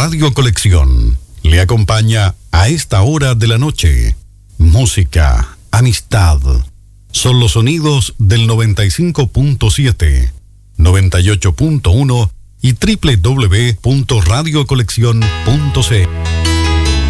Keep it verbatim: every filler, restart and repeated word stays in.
Radio Colección le acompaña a esta hora de la noche. Música, amistad, son los sonidos del noventa y cinco punto siete, noventa y ocho punto uno y doble u doble u doble u punto radio colección punto c l.